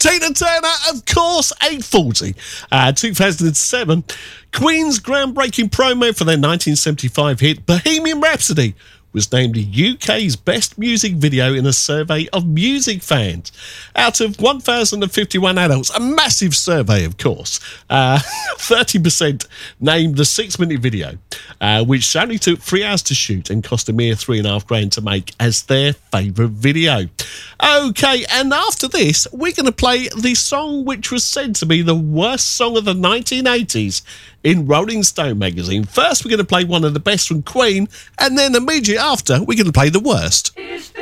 Tina Turner, of course, 8:40. 2007, Queen's groundbreaking promo for their 1975 hit Bohemian Rhapsody was named the UK's best music video in a survey of music fans. Out of 1,051 adults, a massive survey, of course, 30% named the 6-minute video, which only took 3 hours to shoot and cost a mere $3,500 to make, as their favourite video. Okay, and after this, we're going to play the song which was said to be the worst song of the 1980s in Rolling Stone magazine. First, we're going to play one of the best from Queen, and then immediately after, we're going to play the worst.